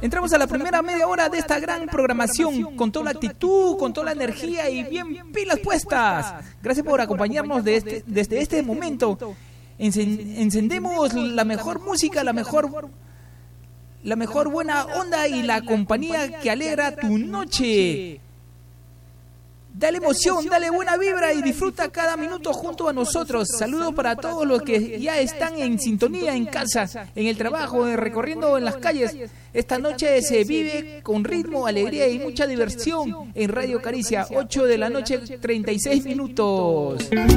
Entramos a la primera media hora de esta gran programación con toda la actitud, con toda la energía y bien pilas puestas. Gracias por acompañarnos desde este momento. Encendemos la mejor música, la mejor buena onda y la compañía que alegra tu noche. Dale emoción, dale buena vibra y disfruta cada minuto junto a nosotros. Saludos para todos los que ya están en sintonía en casa, en el trabajo, recorriendo en las calles. Esta noche se vive con ritmo, alegría y mucha diversión en Radio Caricia, 8 de la noche, 36 minutos.